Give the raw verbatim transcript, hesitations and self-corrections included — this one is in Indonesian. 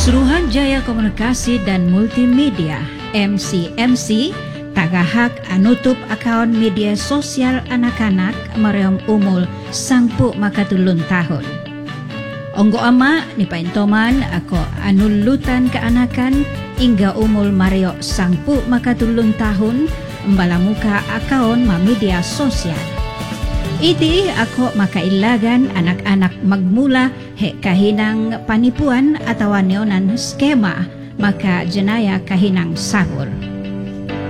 Suruhanjaya Komunikasi dan Multimedia M C M C tagahak anutup akaun media sosial anak-anak merem umur sangpu makatulun tahun. Onggo ama ni paintoman ako anulutan keanakan hingga umur Mario sangpu makatulun tahun embalamuka akaun ma media sosial. Iti ako makailagan anak-anak magmula he kahinang panipuan atau neonan skema maka jenaya kahinang sahur.